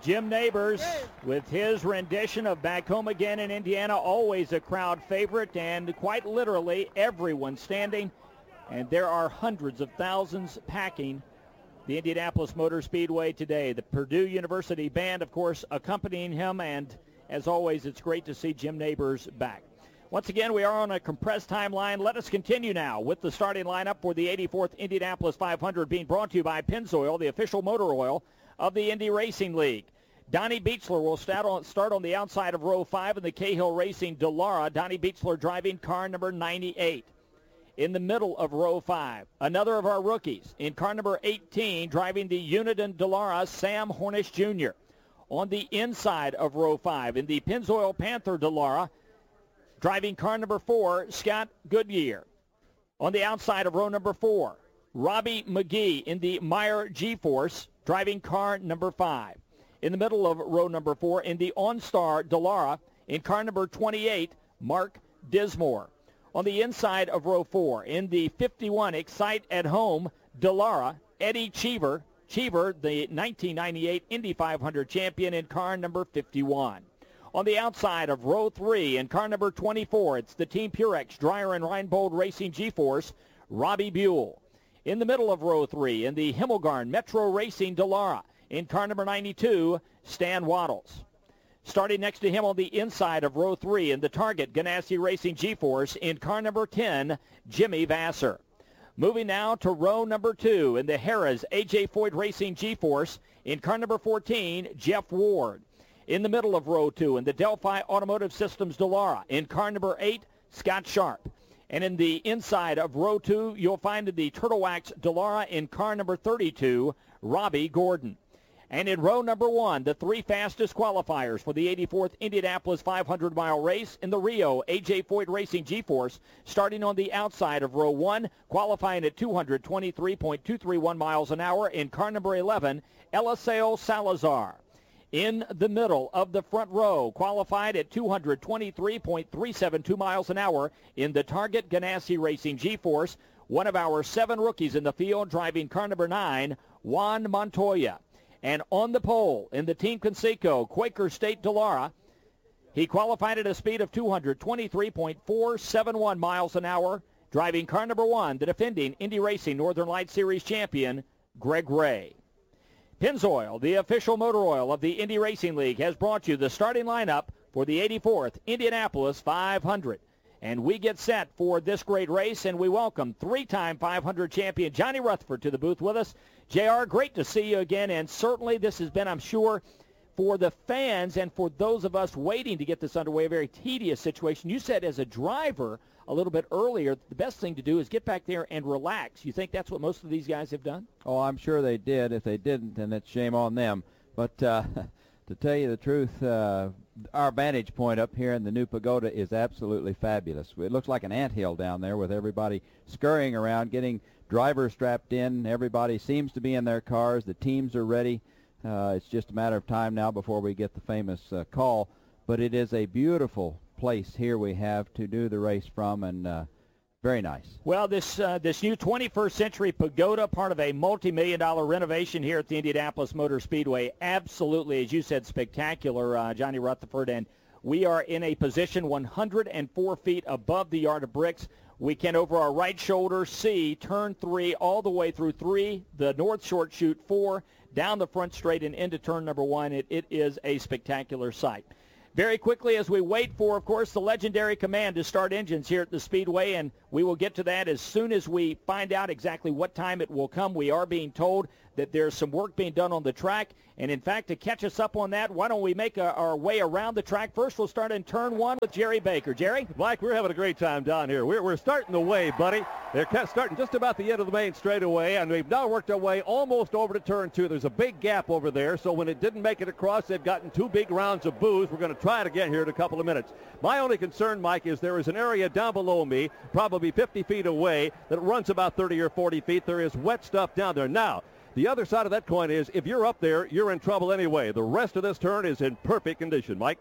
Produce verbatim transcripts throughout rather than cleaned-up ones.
Jim Neighbors with his rendition of Back Home Again in Indiana, always a crowd favorite, and quite literally everyone standing, and there are hundreds of thousands packing the Indianapolis Motor Speedway today. The Purdue University Band, of course, accompanying him, and as always, it's great to see Jim Neighbors back. Once again, we are on a compressed timeline. Let us continue now with the starting lineup for the eighty-fourth Indianapolis five hundred, being brought to you by Pennzoil, the official motor oil of the Indy Racing League. Donnie Beechler will start on, start on the outside of row five in the Cahill Racing Dallara. Donnie Beechler driving car number ninety-eight. In the middle of row five, another of our rookies in car number eighteen, driving the Uniden Dallara, Sam Hornish Junior On the inside of row five in the Pennzoil Panther Dallara, driving car number four, Scott Goodyear. On the outside of row number four, Robbie McGee in the Meyer G-Force, driving car number five. In the middle of row number four, in the OnStar Dallara, in car number twenty-eight, Mark Dismore. On the inside of row four, in the fifty-one Excite at Home Dallara, Eddie Cheever. Cheever, the nineteen ninety-eight Indy five hundred champion, in car number fifty-one. On the outside of row three, in car number twenty-four, it's the Team Purex Dreyer and Reinbold Racing G-Force, Robbie Buell. In the middle of row three, in the Himmelgarn Metro Racing Dallara, in car number ninety-two, Stan Waddles. Starting next to him on the inside of row three, in the Target Ganassi Racing G-Force, in car number ten, Jimmy Vasser. Moving now to row number two, in the Harrah's A J. Foyt Racing G-Force, in car number fourteen, Jeff Ward. In the middle of row two, in the Delphi Automotive Systems Dallara, in car number eight, Scott Sharp. And in the inside of row two, you'll find in the Turtle Wax Dallara, in car number thirty-two, Robbie Gordon. And in row number one, the three fastest qualifiers for the eighty-fourth Indianapolis five hundred mile race in the Rio A J. Foyt Racing G-Force, starting on the outside of row one, qualifying at two hundred twenty-three point two three one miles an hour in car number eleven, Eliseo Salazar. In the middle of the front row, qualified at two hundred twenty-three point three seven two miles an hour in the Target Ganassi Racing G-Force, one of our seven rookies in the field, driving car number nine, Juan Montoya. And on the pole, in the Team Conseco Quaker State Dallara, he qualified at a speed of two hundred twenty-three point four seven one miles an hour, driving car number one, the defending Indy Racing Northern Light Series champion, Greg Ray. Pennzoil, the official motor oil of the Indy Racing League, has brought you the starting lineup for the eighty-fourth Indianapolis five hundred. And we get set for this great race, and we welcome three-time five hundred champion Johnny Rutherford to the booth with us. J R, great to see you again, and certainly this has been, I'm sure, for the fans and for those of us waiting to get this underway, a very tedious situation. You said as a driver a little bit earlier, the best thing to do is get back there and relax. You think that's what most of these guys have done? Oh, I'm sure they did. If they didn't, then it's shame on them. But uh, to tell you the truth, uh, our vantage point up here in the new pagoda is absolutely fabulous. It looks like an anthill down there with everybody scurrying around, getting drivers strapped in. Everybody seems to be in their cars. The teams are ready. Uh, it's just a matter of time now before we get the famous uh, call. But it is a beautiful place here we have to do the race from, and uh, very nice. Well, this uh, this new twenty-first century pagoda, part of a multi-million dollar renovation here at the Indianapolis Motor Speedway, absolutely, as you said, spectacular, uh, Johnny Rutherford. And we are in a position one hundred four feet above the yard of bricks. We can, over our right shoulder, see turn three all the way through three, the north short chute four, down the front straight and into turn number one. It, it is a spectacular sight. Very quickly, as we wait for, of course, the legendary command to start engines here at the Speedway, and we will get to that as soon as we find out exactly what time it will come. We are being told that there's some work being done on the track, and in fact, to catch us up on that, why don't we make a, our way around the track. First, we'll start in turn one with Jerry Baker. Jerry? Mike, we're having a great time down here. We're, we're starting the way, buddy. They're starting just about the end of the main straightaway, and we've now worked our way almost over to turn two. There's a big gap over there, so when it didn't make it across, they've gotten two big rounds of booze. We're going to try it again here in a couple of minutes. My only concern, Mike, is there is an area down below me, probably fifty feet away, that runs about thirty or forty feet. There is wet stuff down there. Now, the other side of that coin is if you're up there, you're in trouble anyway. The rest of this turn is in perfect condition, Mike.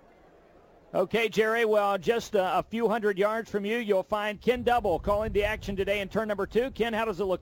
Okay, Jerry, well, just uh, a few hundred yards from you, you'll find Ken Double calling the action today in turn number two. Ken, how does it look there?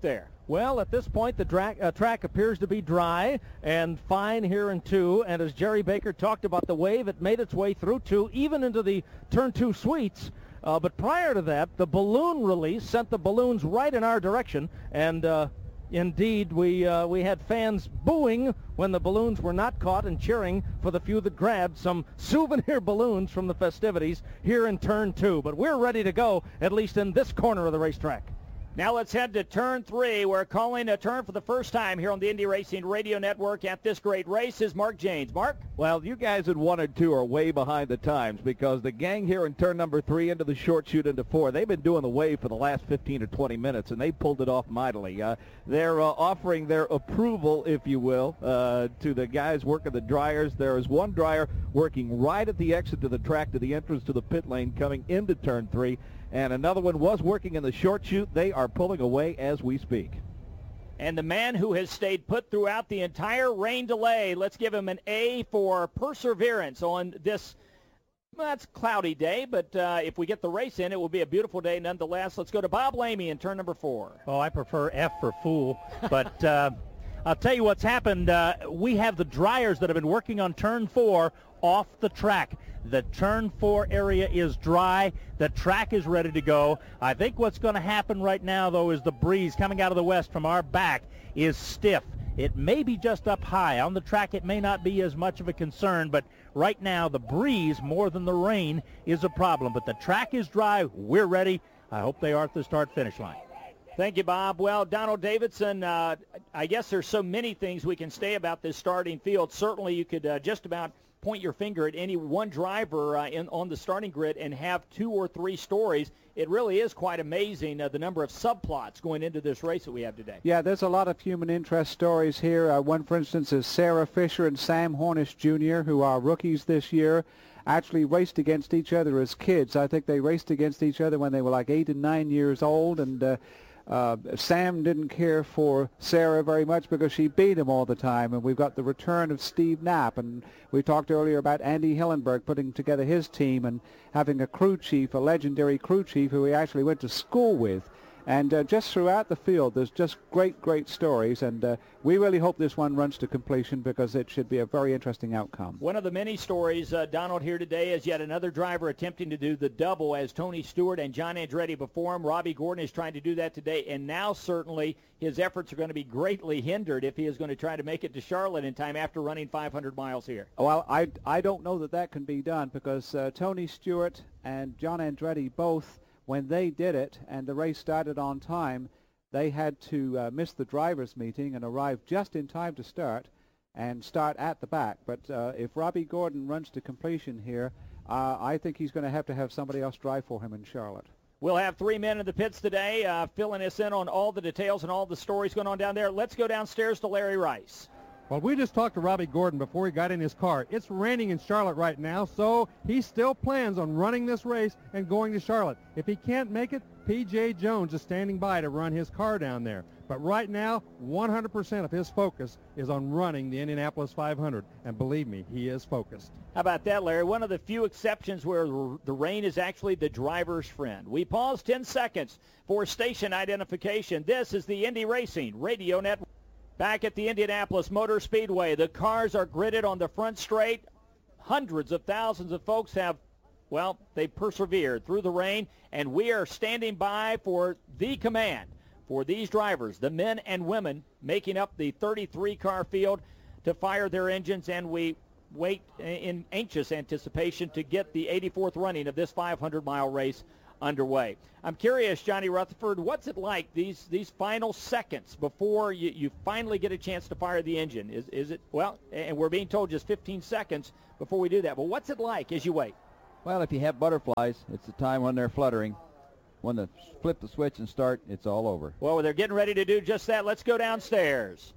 Well, at this point, the track, uh, track appears to be dry and fine here in two. And as Jerry Baker talked about the wave, it made its way through two, even into the turn two suites. Uh, but prior to that, the balloon release sent the balloons right in our direction. And uh, indeed, we uh, we had fans booing when the balloons were not caught and cheering for the few that grabbed some souvenir balloons from the festivities here in turn two. But we're ready to go, at least in this corner of the racetrack. Now let's head to turn three. We're calling a turn for the first time here on the Indy Racing Radio Network at this great race is Mark Janes. Mark? Well, you guys at one and two are way behind the times because the gang here in turn number three into the short chute into four, they've been doing the wave for the last fifteen or twenty minutes, and they pulled it off mightily. Uh, they're uh, offering their approval, if you will, uh, to the guys working the dryers. There is one dryer working right at the exit to the track to the entrance to the pit lane coming into turn three. And another one was working in the short chute. They are pulling away as we speak. And the man who has stayed put throughout the entire rain delay, let's give him an A for perseverance on this, well, it's a cloudy day, but uh, if we get the race in, it will be a beautiful day nonetheless. Let's go to Bob Lamey in turn number four. Oh, I prefer F for fool, but uh, I'll tell you what's happened. Uh, we have the dryers that have been working on turn four off the track. The turn four area is dry. The track is ready to go. I think what's going to happen right now, though, is the breeze coming out of the west from our back is stiff. It may be just up high. On the track, it may not be as much of a concern, but right now the breeze more than the rain is a problem. But the track is dry. We're ready. I hope they are at the start-finish line. Thank you, Bob. Well, Donald Davidson, uh, I guess there's so many things we can say about this starting field. Certainly you could uh, just about point your finger at any one driver uh, in, on the starting grid and have two or three stories. It really is quite amazing uh, the number of subplots going into this race that we have today. Yeah, there's a lot of human interest stories here. Uh, one, for instance, is Sarah Fisher and Sam Hornish Junior, who are rookies this year, actually raced against each other as kids. I think they raced against each other when they were like eight and nine years old, and uh, Uh, Sam didn't care for Sarah very much because she beat him all the time. And we've got the return of Steve Knapp. And we talked earlier about Andy Hillenberg putting together his team and having a crew chief, a legendary crew chief who he actually went to school with. And uh, just throughout the field, there's just great, great stories. And uh, we really hope this one runs to completion because it should be a very interesting outcome. One of the many stories, uh, Donald, here today is yet another driver attempting to do the double as Tony Stewart and John Andretti before him. Robbie Gordon is trying to do that today. And now certainly his efforts are going to be greatly hindered if he is going to try to make it to Charlotte in time after running five hundred miles here. Well, I, I don't know that that can be done because uh, Tony Stewart and John Andretti both, when they did it and the race started on time, they had to uh, miss the drivers' meeting and arrive just in time to start and start at the back. But uh, if Robbie Gordon runs to completion here, uh, I think he's going to have to have somebody else drive for him in Charlotte. We'll have three men in the pits today uh, filling us in on all the details and all the stories going on down there. Let's go downstairs to Larry Rice. Well, we just talked to Robbie Gordon before he got in his car. It's raining in Charlotte right now, so he still plans on running this race and going to Charlotte. If he can't make it, P J Jones is standing by to run his car down there. But right now, one hundred percent of his focus is on running the Indianapolis five hundred. And believe me, he is focused. How about that, Larry? One of the few exceptions where the rain is actually the driver's friend. We pause ten seconds for station identification. This is the Indy Racing Radio Network. Back at the Indianapolis Motor Speedway, the cars are gridded on the front straight. Hundreds of thousands of folks have, well, they persevered through the rain, and we are standing by for the command for these drivers, the men and women making up the thirty-three car field, to fire their engines, and we wait in anxious anticipation to get the eighty-fourth running of this five hundred mile race underway. I'm curious, Johnny Rutherford, what's it like these these final seconds before you, you finally get a chance to fire the engine? Is is it, well, and we're being told just fifteen seconds before we do that, but what's it like as you wait? Well, if you have butterflies, it's the time when they're fluttering. When they flip the switch and start, it's all over. Well, they're getting ready to do just that. Let's go downstairs.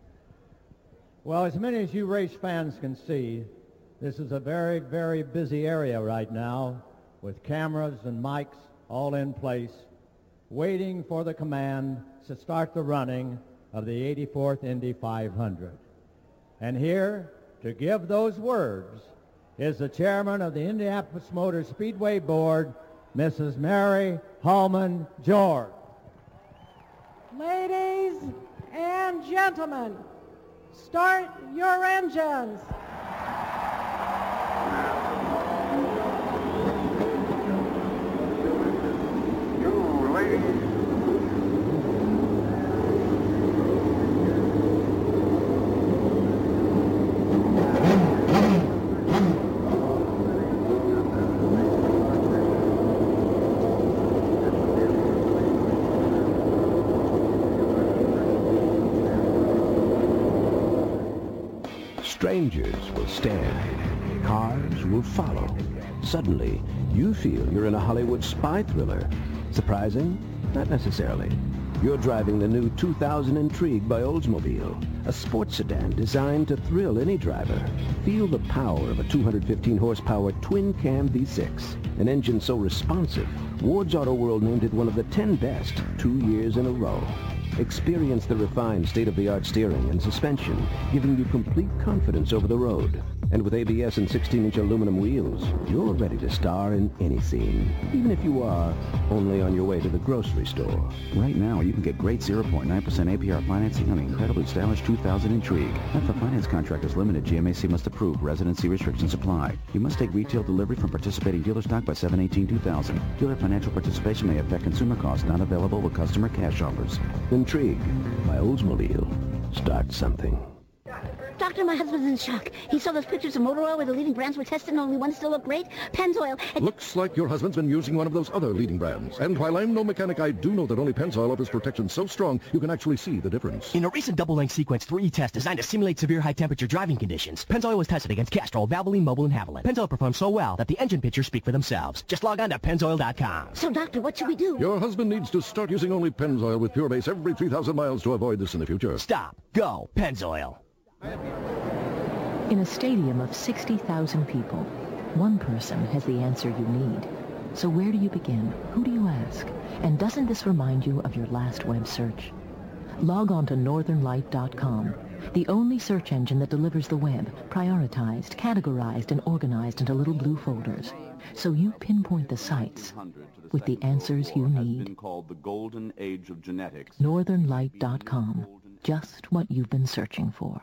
Well, as many as you race fans can see, this is a very, very busy area right now, with cameras and mics all in place, waiting for the command to start the running of the eighty-fourth Indy five hundred. And here to give those words is the chairman of the Indianapolis Motor Speedway Board, Missus Mary Holman George. Ladies and gentlemen, start your engines. You ladies. Strangers will stare. Cars will follow. Suddenly, you feel you're in a Hollywood spy thriller. Surprising? Not necessarily. You're driving the new two thousand Intrigue by Oldsmobile, a sports sedan designed to thrill any driver. Feel the power of a two hundred fifteen horsepower twin-cam V six, an engine so responsive, Ward's Auto World named it one of the ten best two years in a row. Experience the refined state-of-the-art steering and suspension, giving you complete confidence over the road. And with A B S and sixteen inch aluminum wheels, you're ready to star in any scene, even if you are only on your way to the grocery store. Right now, you can get great zero point nine percent A P R financing on the incredibly stylish two thousand Intrigue. Not for finance contractors limited. G M A C must approve. Residency restrictions apply. You must take retail delivery from participating dealer stock by seven eighteen two thousand. Dealer financial participation may affect consumer costs. Not available with customer cash offers. Intrigue by Oldsmobile. Start something. Doctor, my husband's in shock. He saw those pictures of motor oil where the leading brands were tested and only one still looked great. Pennzoil. And looks like your husband's been using one of those other leading brands. And while I'm no mechanic, I do know that only Pennzoil offers protection so strong you can actually see the difference. In a recent double-length sequence three test designed to simulate severe high-temperature driving conditions, Pennzoil was tested against Castrol, Valvoline, Mobil, and Haviland. Pennzoil performed so well that the engine pictures speak for themselves. Just log on to Pennzoil dot com. So, Doctor, what should we do? Your husband needs to start using only Pennzoil with Pure Base every three thousand miles to avoid this in the future. Stop. Go. Pennzoil. In a stadium of sixty thousand people, one person has the answer you need. So where do you begin? Who do you ask? And doesn't this remind you of your last web search? Log on to northern light dot com, the only search engine that delivers the web, prioritized, categorized, and organized into little blue folders. So you pinpoint the sites with the answers you need. Called the golden age of genetics. northern light dot com, just what you've been searching for.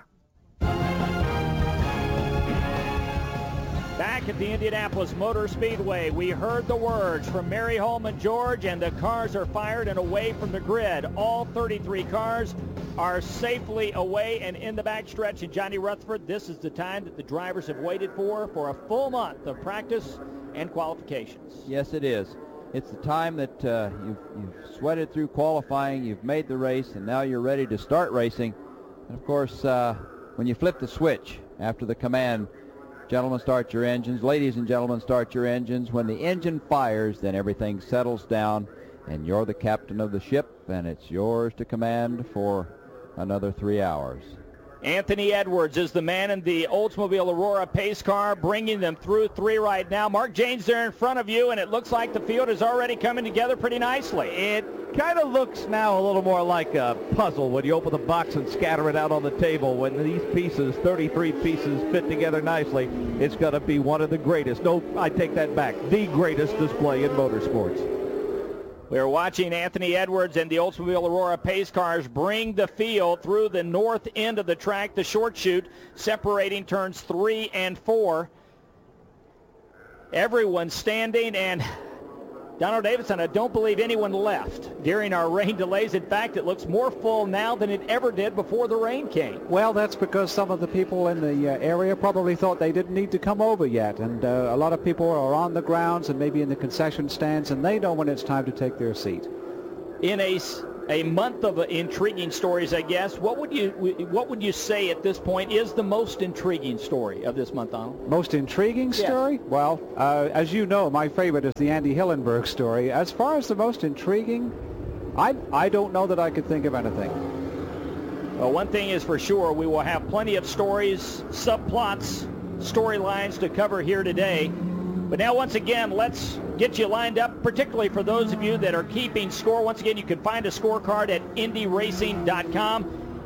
Back at the Indianapolis Motor Speedway, we heard the words from Mary Holman George, and the cars are fired and away from the grid. All thirty-three cars are safely away and in the backstretch. And Johnny Rutherford, this is the time that the drivers have waited for, for a full month of practice and qualifications. Yes, it is. It's the time that uh, you've, you've sweated through qualifying, you've made the race, and now you're ready to start racing. And, of course, uh, when you flip the switch after the command, gentlemen, start your engines. Ladies and gentlemen, start your engines. When the engine fires, then everything settles down, and you're the captain of the ship, and it's yours to command for another three hours. Anthony Edwards is the man in the Oldsmobile Aurora pace car, bringing them through three right now. Mark Jane's there in front of you, and it looks like the field is already coming together pretty nicely. It kind of looks now a little more like a puzzle when you open the box and scatter it out on the table. When these pieces, thirty-three pieces, fit together nicely, it's going to be one of the greatest. No, I take that back. The greatest display in motorsports. We're watching Anthony Edwards and the Oldsmobile Aurora pace cars bring the field through the north end of the track, the short chute, separating turns three and four. Everyone standing, and Donald Davidson, I don't believe anyone left during our rain delays. In fact, it looks more full now than it ever did before the rain came. Well, that's because some of the people in the uh, area probably thought they didn't need to come over yet. And uh, a lot of people are on the grounds and maybe in the concession stands, and they know when it's time to take their seat. In a, a month of intriguing stories, I guess, what would you what would you say at this point is the most intriguing story of this month, Donald? Most intriguing story? Yes. Well, uh, as you know, my favorite is the Andy Hillenberg story. As far as the most intriguing, I, I don't know that I could think of anything. Well, one thing is for sure, we will have plenty of stories, subplots, storylines to cover here today. But now, once again, let's get you lined up, particularly for those of you that are keeping score. Once again, you can find a scorecard at Indy Racing dot com.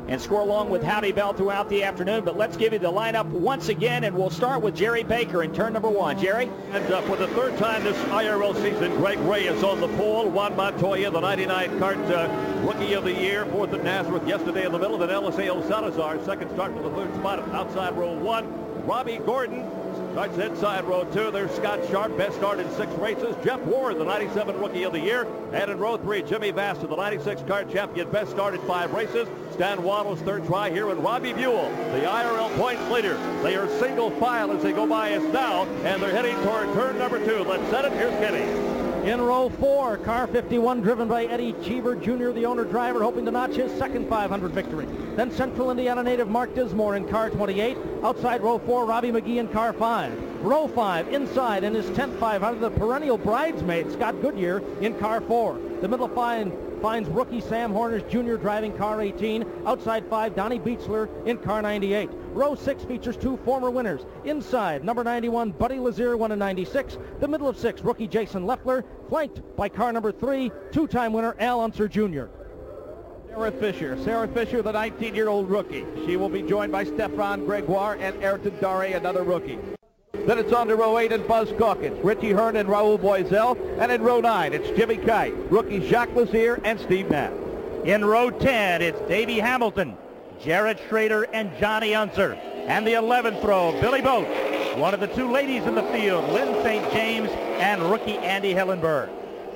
and score along with Howdy Bell throughout the afternoon. But let's give you the lineup once again, and we'll start with Jerry Baker in turn number one. Jerry? And uh, for the third time this I R L season, Greg Ray is on the pole. Juan Montoya, the ninety-nine Cart uh, Rookie of the Year, fourth at Nazareth yesterday in the middle. Then Eliseo Salazar, second start for the third spot outside row one. Robbie Gordon starts inside row two. There's Scott Sharp, best start in six races. Jeff Ward, the ninety-seven Rookie of the Year. And in row three, Jimmy Vasta, the ninety-six Cart champion, best start in five races. Stan Waddle's third try here, and Robbie Buell, the I R L points leader. They are single file as they go by us now, and they're heading toward turn number two. Let's set it. Here's Kenny. In row four, car fifty-one, driven by Eddie Cheever Junior, the owner-driver, hoping to notch his second five hundred victory. Then Central Indiana native Mark Dismore in car twenty-eight. Outside row four, Robbie McGee in car five. Row five, inside in his tenth five hundred, the perennial bridesmaid, Scott Goodyear, in car four. The middle five finds rookie Sam Hornish Junior driving car eighteen. Outside five, Donnie Beechler in car ninety-eight. Row six features two former winners. Inside, number ninety-one, Buddy Lazier, won in ninety-six. The middle of six, rookie Jason Leffler, flanked by car number three, two-time winner Al Unser Junior Sarah Fisher. Sarah Fisher, the nineteen-year-old rookie. She will be joined by Stefan Gregoire and Ayrton Dare, another rookie. Then it's on to row eight and Buzz Calkins, Richie Hearn and Raul Boisel. And in row nine, it's Jimmy Kite, rookie Jacques Lazier and Steve Knapp. In row ten, it's Davey Hamilton, Jared Schrader, and Johnny Unser. And the eleventh row, Billy Boat, one of the two ladies in the field, Lynn Saint James and rookie Andy Hellenberg.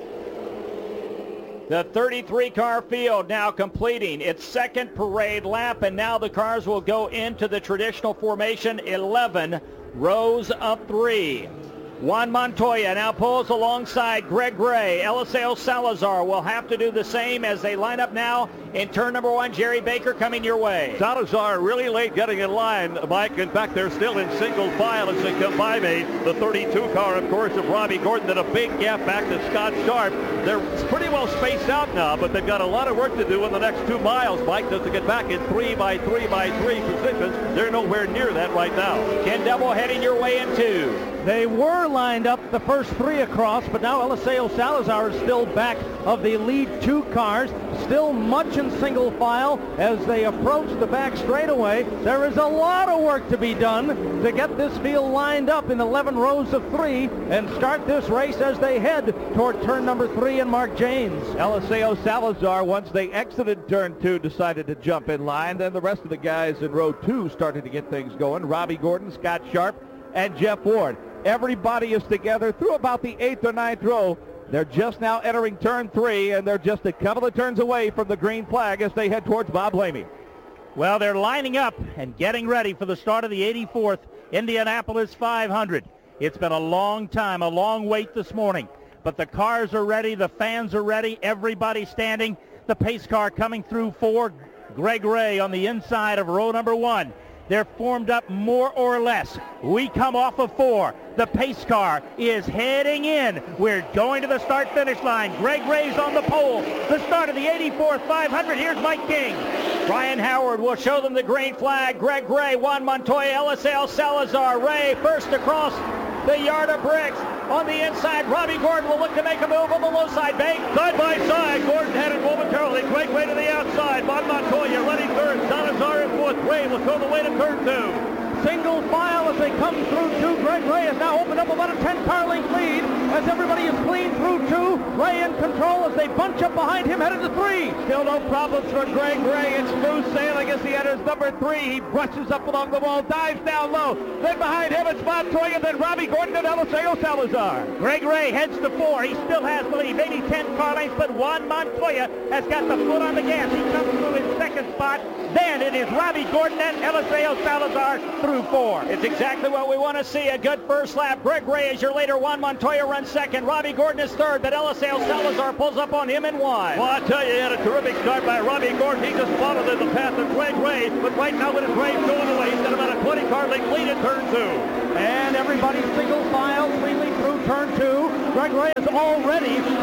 The thirty-three car field now completing its second parade lap, and now the cars will go into the traditional formation, eleven rows of three. Juan Montoya now pulls alongside Greg Ray. Eliseo Salazar will have to do the same as they line up now in turn number one. Jerry Baker coming your way. Salazar really late getting in line, Mike. In fact, they're still in single file as they come by me. The thirty-two car, of course, of Robbie Gordon, then a big gap back to Scott Sharp. They're pretty well spaced out now, but they've got a lot of work to do in the next two miles, Mike, just to get back in three by three by three positions. They're nowhere near that right now. Ken Double heading your way in two. They were lined up the first three across, but now Eliseo Salazar is still back of the lead two cars, still much in single file as they approach the back straightaway. There is a lot of work to be done to get this field lined up in eleven rows of three and start this race as they head toward turn number three and Mark James. Eliseo Salazar, once they exited turn two, decided to jump in line. Then the rest of the guys in row two started to get things going. Robbie Gordon, Scott Sharp, and Jeff Ward. Everybody is together through about the eighth or ninth row. They're just now entering turn three, and they're just a couple of turns away from the green flag as they head towards Bob Lamey. Well, they're lining up and getting ready for the start of the eighty-fourth Indianapolis five hundred. It's been a long time, a long wait this morning, but the cars are ready, the fans are ready, everybody standing. The pace car coming through four, Greg Ray on the inside of row number one. They're formed up more or less. We come off of four. The pace car is heading in. We're going to the start-finish line. Greg Ray's on the pole. The start of the eighty-fourth five hundred. Here's Mike King. Brian Howard will show them the green flag. Greg Ray, Juan Montoya, Eliseo Salazar. Ray first across the yard of bricks. On the inside, Robbie Gordon will look to make a move on the low side bank. Side by side, Gordon headed momentarily. Greg Ray to the outside. Juan Montoya running third. Salazar in fourth. Ray will throw the way to turn two. Single file as they come through two. Greg Ray has now opened up about a ten-car length lead as everybody is clean through two. Ray in control as they bunch up behind him, headed to three. Still no problems for Greg Ray. It's smooth sailing as he enters number three. He brushes up along the wall, dives down low. Then behind him it's Montoya, then Robbie Gordon and Eliseo Salazar. Greg Ray heads to four. He still has the lead, maybe ten car lengths, but Juan Montoya has got the foot on the gas. He comes through his second spot. Then it is Robbie Gordon and Eliseo Salazar through four. It's exactly what we want to see. A good first lap. Greg Ray is your leader. Juan Montoya runs second. Robbie Gordon is third, but Eliseo Salazar pulls up on him in one. Well, I tell you, he had a terrific start by Robbie Gordon. He just followed in the path of Greg Ray, but right now with his Ray going away, he's got about a twenty car length lead in turn two. And everybody single file, freely through turn two. Greg Ray is already headed into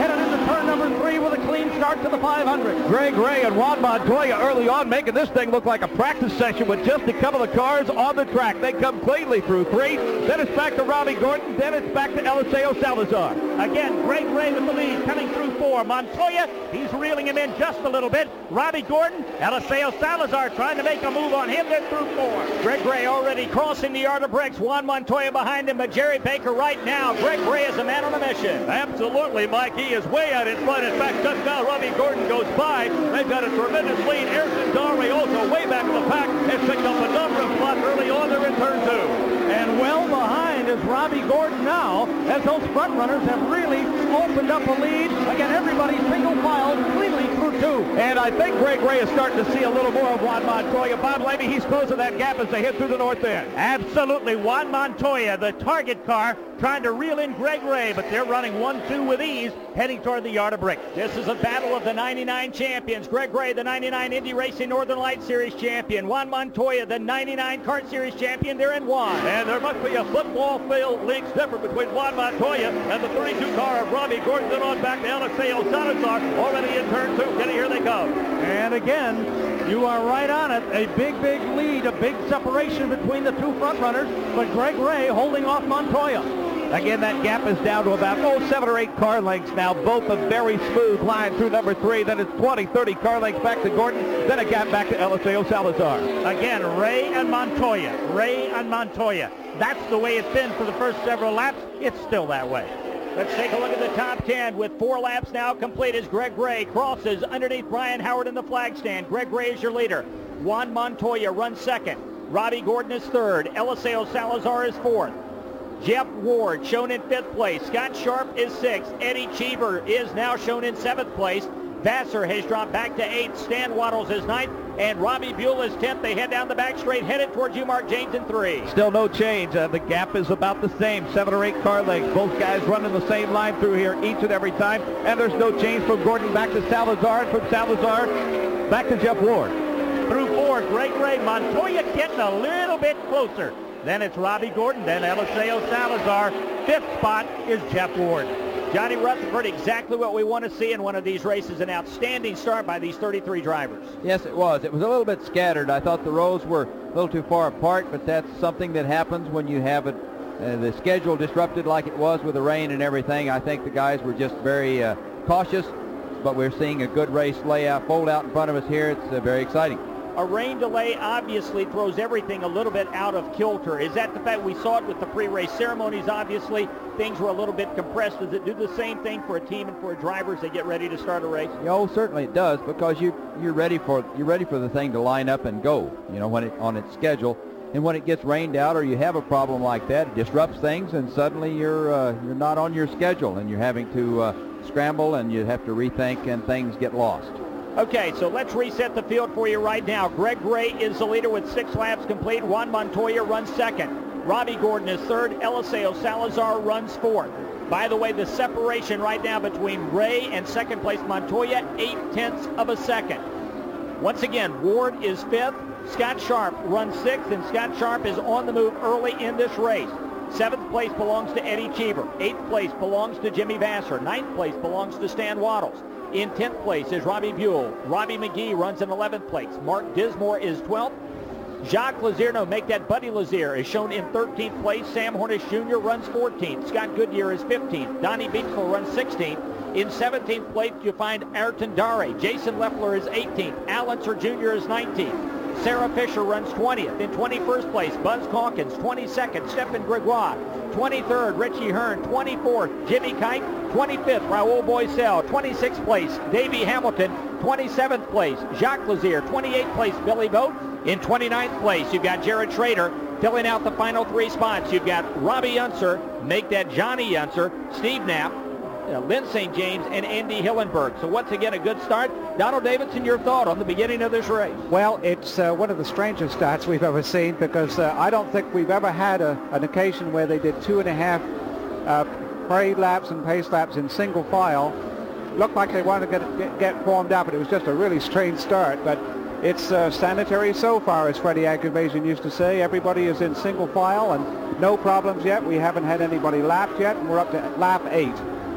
turn number three with a clean start to the five hundred. Greg Ray and Juan Montoya early on making this thing look like a practice session with just a couple of cars on the track. They come cleanly through three. Then it's back to Robbie Gordon. Then it's back to Eliseo Salazar. Again, Greg Ray with the lead coming through four. Montoya, he's reeling him in just a little bit. Robbie Gordon, Eliseo Salazar trying to make a move on him. Then through four. Greg Ray already crossing the yard of bricks. Juan Montoya behind him, but Jerry Baker right now. Greg Ray is a man on a mission. Absolutely, Mike. He is way out in front. In fact, just now Robbie Gordon goes by. They've got a tremendous lead. Ayrton Darley also way back in the pack has picked up a number of spots early on there in turn two. And well behind is Robbie Gordon now, as those front runners have really opened up a lead. Again, everybody single file cleanly through two. And I think Greg Ray is starting to see a little more of Juan Montoya. Bob Levy, he's closing that gap as they hit through the north end. Absolutely. Juan Montoya, the target car, trying to reel in Greg Ray, but they're running one two with ease, heading toward the yard of bricks. This is a battle of the ninety-nine champions. Greg Ray, the ninety-nine Indy Racing Northern Light Series champion. Juan Montoya, the ninety-nine Kart Series champion. They're in one. And there must be a football field length difference between Juan Montoya and the thirty-two car of Robbie Gordon. Then on back to Eliseo Salazar, already in turn two. Get it, here they come. And again, you are right on it. A big, big lead, a big separation between the two front runners, but Greg Ray holding off Montoya. Again, that gap is down to about, oh, seven or eight car lengths now. Both a very smooth line through number three. Then it's twenty, thirty car lengths back to Gordon. Then a gap back to Eliseo Salazar. Again, Ray and Montoya. Ray and Montoya. That's the way it's been for the first several laps. It's still that way. Let's take a look at the top ten with four laps now complete as Greg Ray crosses underneath Brian Howard in the flag stand. Greg Ray is your leader. Juan Montoya runs second. Robbie Gordon is third. Eliseo Salazar is fourth. Jeff Ward shown in fifth place. Scott Sharp is sixth. Eddie Cheever is now shown in seventh place. Vassar has dropped back to eighth. Stan Waddles is ninth. And Robbie Buell is tenth. They head down the back straight, headed towards you, Mark James, in three. Still no change. Uh, the gap is about the same, seven or eight car lengths. Both guys running the same line through here each and every time. And there's no change from Gordon back to Salazar, and from Salazar back to Jeff Ward. Through four, Greg Ray. Montoya getting a little bit closer. Then it's Robbie Gordon, then Eliseo Salazar. Fifth spot is Jeff Ward. Johnny Rutherford, exactly what we want to see in one of these races. An outstanding start by these thirty-three drivers. Yes, it was. It was a little bit scattered. I thought the rows were a little too far apart, but that's something that happens when you have it, uh, the schedule disrupted like it was with the rain and everything. I think the guys were just very uh, cautious, but we're seeing a good race layout, fold out in front of us here. It's uh, very exciting. A rain delay obviously throws everything a little bit out of kilter. Is that the fact? We saw it with the pre-race ceremonies, obviously. Things were a little bit compressed. Does it do the same thing for a team and for a driver as they get ready to start a race? Oh, certainly it does, because you, you're ready for you're ready for the thing to line up and go, you know, when it on its schedule. And when it gets rained out or you have a problem like that, it disrupts things, and suddenly you're uh, you're not on your schedule, and you're having to uh, scramble, and you have to rethink, and things get lost. Okay, so let's reset the field for you right now. Greg Ray is the leader with six laps complete. Juan Montoya runs second. Robbie Gordon is third. Eliseo Salazar runs fourth. By the way, the separation right now between Ray and second place Montoya, eight tenths of a second. Once again, Ward is fifth. Scott Sharp runs sixth, and Scott Sharp is on the move early in this race. Seventh place belongs to Eddie Cheever. Eighth place belongs to Jimmy Vassar. Ninth place belongs to Stan Waddles. In tenth place is Robbie Buell. Robbie McGee runs in eleventh place. Mark Dismore is twelfth. Jacques Lazierno, make that Buddy Lazier, is shown in thirteenth place. Sam Hornish Junior runs fourteenth. Scott Goodyear is fifteenth. Donnie Beachville runs sixteenth. In seventeenth place, you find Ayrton Dare. Jason Leffler is eighteenth. Al Unser Junior is nineteenth. Sarah Fisher runs twentieth. In twenty-first place, Buzz Calkins. twenty-second, Stephen Gregoire. twenty-third, Richie Hearn. twenty-fourth, Jimmy Kite. twenty-fifth, Raul Boisel. twenty-sixth place, Davey Hamilton. twenty-seventh place, Jacques Lazier. twenty-eighth place, Billy Vogt. In twenty-ninth place, you've got Jared Schrader filling out the final three spots. You've got Robbie Unser, make that Johnny Unser, Steve Knapp, Uh, Lynn Saint James, and Andy Hillenberg. So once again, a good start. Donald Davidson, your thought on the beginning of this race? Well, it's uh, one of the strangest starts we've ever seen, because uh, I don't think we've ever had a, an occasion where they did two and a half uh, parade laps and pace laps in single file. Looked like they wanted to get, get, get formed up, and it was just a really strange start. But it's uh, sanitary so far, as Freddie Aggravasion used to say. Everybody is in single file, and no problems yet. We haven't had anybody lapped yet, and we're up to lap eight.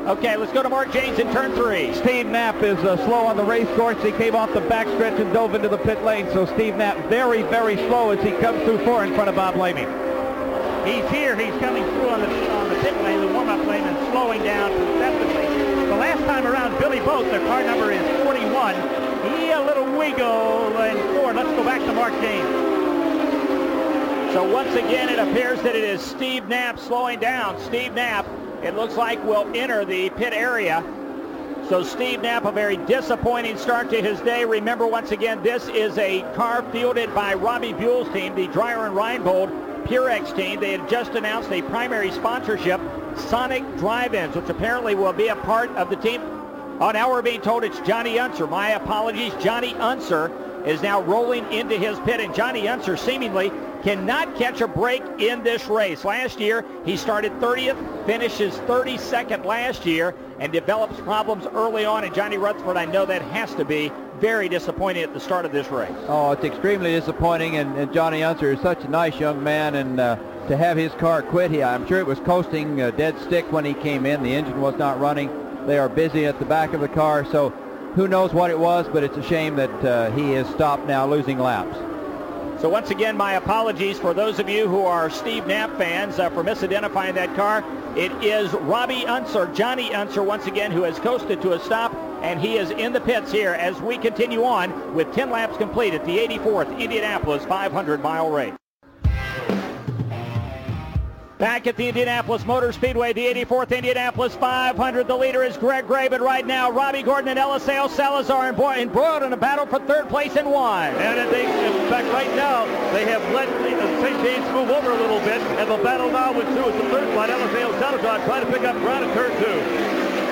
Okay, let's go to Mark James in turn three. Steve Knapp is uh, slow on the race course. He came off the backstretch and dove into the pit lane. So Steve Knapp very, very slow as he comes through four in front of Bob Lamey. He's here. He's coming through on the on the pit lane, the warm-up lane, and slowing down perceptibly. The last time around, Billy Boat, their car number is forty-one. He a little wiggle in four. Let's go back to Mark James. So once again, it appears that it is Steve Knapp slowing down. Steve Knapp, it looks like, will enter the pit area. So Steve Knapp, a very disappointing start to his day. Remember, once again, this is a car fielded by Robbie Buell's team, the Dreyer and Reinbold Purex team. They had just announced a primary sponsorship, Sonic Drive-Ins, which apparently will be a part of the team. Oh, now we're being told it's Johnny Unser. My apologies. Johnny Unser is now rolling into his pit, and Johnny Unser seemingly cannot catch a break in this race. Last year, he started thirtieth, finishes thirty-second last year, and develops problems early on. And Johnny Rutherford, I know that has to be very disappointing at the start of this race. Oh, it's extremely disappointing, and, and Johnny Unser is such a nice young man, and uh, to have his car quit, he, I'm sure it was coasting uh, dead stick when he came in. The engine was not running. They are busy at the back of the car, so who knows what it was, but it's a shame that uh, he is stopped now losing laps. So once again, my apologies for those of you who are Steve Knapp fans uh, for misidentifying that car. It is Robbie Unser, Johnny Unser, once again, who has coasted to a stop, and he is in the pits here as we continue on with ten laps complete at the eighty-fourth Indianapolis five hundred mile race. Back at the Indianapolis Motor Speedway, the eighty-fourth Indianapolis five hundred. The leader is Greg Gray, but right now Robbie Gordon and Eliseo Salazar embroiled in a battle for third place and one. And they, in fact, right now, they have let Saint James move over a little bit, and the battle now with two is the third spot. Eliseo Salazar trying to pick up ground in turn two.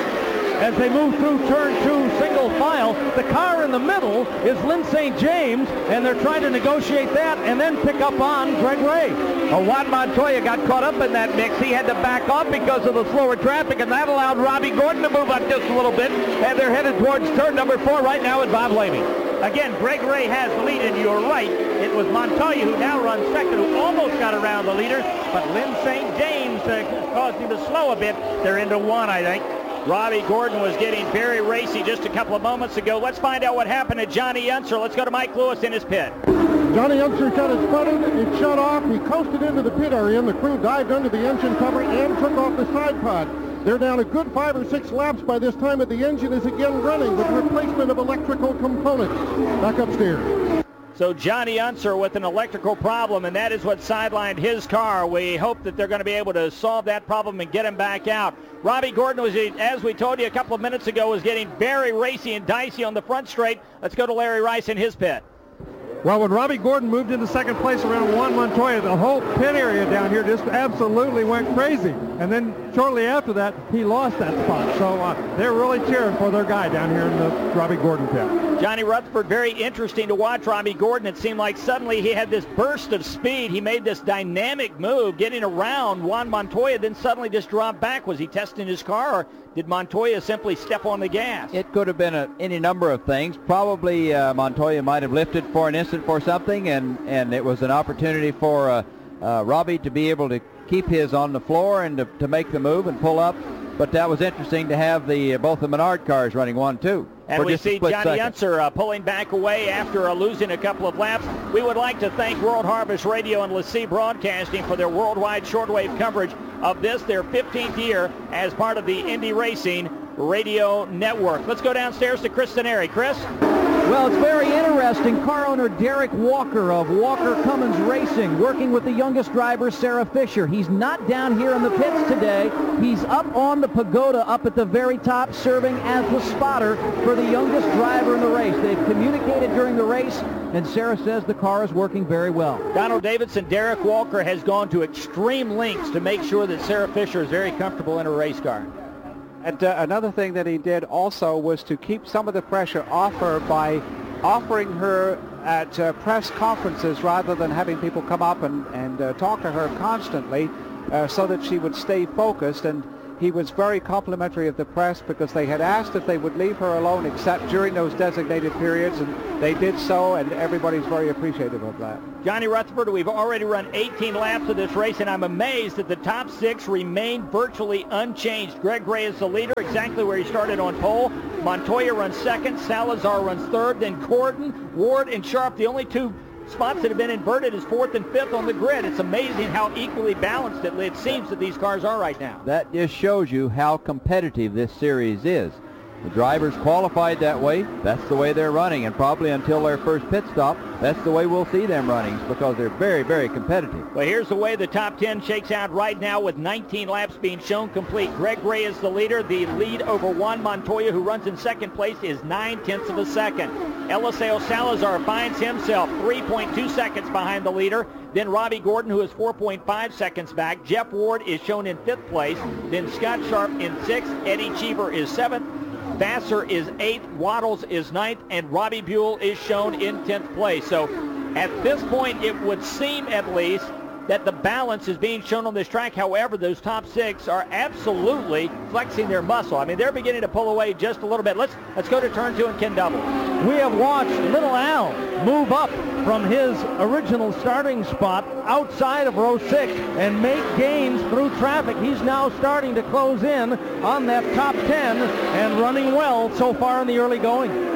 As they move through turn two single file, the car in the middle is Lynn Saint James, and they're trying to negotiate that and then pick up on Greg Ray. Uh, Juan Montoya got caught up in that mix. He had to back off because of the slower traffic, and that allowed Robbie Gordon to move up just a little bit, and they're headed towards turn number four right now with Bob Lamey. Again, Greg Ray has the lead, and you're right. It was Montoya who now runs second, who almost got around the leader, but Lynn Saint James uh, caused him to slow a bit. They're into one, I think. Robbie Gordon was getting very racy just a couple of moments ago. Let's find out what happened to Johnny Unser. Let's go to Mike Lewis in his pit. Johnny Unser got it sputtered, it shut off, he coasted into the pit area, and the crew dived under the engine cover and took off the side pod. They're down a good five or six laps by this time, but the engine is again running with replacement of electrical components. Back upstairs. So Johnny Unser with an electrical problem, and that is what sidelined his car. We hope that they're going to be able to solve that problem and get him back out. Robbie Gordon was, as we told you a couple of minutes ago, was getting very racy and dicey on the front straight. Let's go to Larry Rice in his pit. Well, when Robbie Gordon moved into second place around Juan Montoya, the whole pit area down here just absolutely went crazy. And then shortly after that, he lost that spot. So uh, they're really cheering for their guy down here in the Robbie Gordon pit. Johnny Rutherford, very interesting to watch Robbie Gordon. It seemed like suddenly he had this burst of speed. He made this dynamic move, getting around Juan Montoya, then suddenly just dropped back. Was he testing his car, or did Montoya simply step on the gas? It could have been a, any number of things. Probably uh, Montoya might have lifted for an instant for something, and, and it was an opportunity for uh, uh, Robbie to be able to keep his on the floor and to, to make the move and pull up. But that was interesting to have the uh, both the Menard cars running one, two. And we see Johnny Unser uh, pulling back away after uh, losing a couple of laps. We would like to thank World Harvest Radio and LeSee Broadcasting for their worldwide shortwave coverage of this, their fifteenth year as part of the Indy Racing Radio Network. Let's go downstairs to Chris Denari. Chris? Well, it's very interesting. Car owner Derek Walker of Walker Cummins Racing working with the youngest driver, Sarah Fisher. He's not down here in the pits today. He's up on the pagoda up at the very top, serving as the spotter for the youngest driver in the race. They've communicated during the race, and Sarah says the car is working very well. Donald Davidson, Derek Walker has gone to extreme lengths to make sure that Sarah Fisher is very comfortable in her race car. And uh, another thing that he did also was to keep some of the pressure off her by offering her at uh, press conferences rather than having people come up and, and uh, talk to her constantly uh, so that she would stay focused. And he was very complimentary of the press because they had asked if they would leave her alone except during those designated periods, and they did so, and everybody's very appreciative of that. Johnny Rutherford, we've already run eighteen laps of this race, and I'm amazed that the top six remain virtually unchanged. Greg Gray is the leader, exactly where he started on pole. Montoya runs second, Salazar runs third, then Gordon, Ward, and Sharp, the only two spots that have been inverted, is fourth and fifth on the grid. It's amazing how equally balanced it, it seems that these cars are right now. That just shows you how competitive this series is. The drivers qualified that way. That's the way they're running, and probably until their first pit stop, that's the way we'll see them running, because they're very, very competitive. Well, here's the way the top ten shakes out right now with nineteen laps being shown complete. Greg Gray is the leader. The lead over Juan Montoya, who runs in second place, is nine-tenths of a second. Eliseo Salazar finds himself three point two seconds behind the leader. Then Robbie Gordon, who is four point five seconds back. Jeff Ward is shown in fifth place. Then Scott Sharp in sixth. Eddie Cheever is seventh. Vassar is eighth, Waddles is ninth, and Robbie Buell is shown in tenth place. So at this point, it would seem at least that the balance is being shown on this track. However, those top six are absolutely flexing their muscle. I mean, they're beginning to pull away just a little bit. Let's let's go to turn two and Ken Double. We have watched Little Al move up from his original starting spot outside of row six and make gains through traffic. He's now starting to close in on that top ten and running well so far in the early going.